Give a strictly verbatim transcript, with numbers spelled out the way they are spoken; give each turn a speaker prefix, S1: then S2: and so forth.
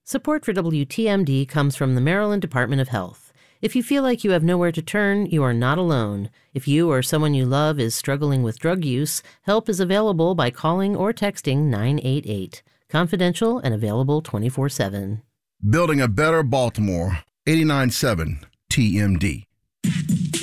S1: Support for W T M D comes from the Maryland Department of Health. If you feel like you have nowhere to turn, you are not alone. If you or someone you love is struggling with drug use, help is available by calling or texting nine eight eight. Confidential and available twenty-four seven.
S2: Building a better Baltimore. eighty-nine point seven T M D.